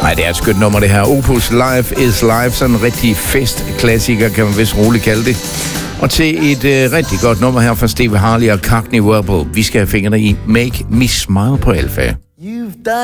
Nej, det er et skønt nummer, det her. Opus Life is Life. Sådan en rigtig festklassiker, kan man vist roligt kalde det. Og til et rigtig godt nummer her fra Steve Harley og Cockney Rebel. Vi skal have fingrene i Make Me Smile på Alfa.